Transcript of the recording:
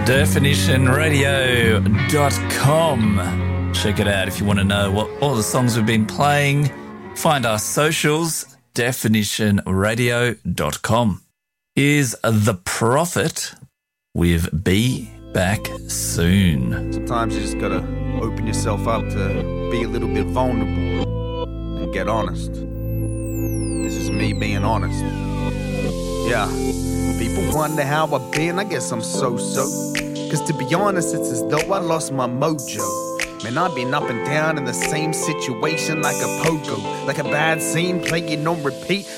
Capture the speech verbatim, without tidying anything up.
definition radio dot com. Check it out if you want to know what all the songs we've been playing. Find our socials, definition radio dot com. Here's The Prophet with Be Back Soon. Sometimes you just gotta open yourself up to be a little bit vulnerable and get honest. This is me being honest. Yeah, people wonder how I've been, I guess I'm so-so. Cause to be honest, it's as though I lost my mojo. Man, I've been up and down in the same situation like a pogo. Like a bad scene playing on repeat.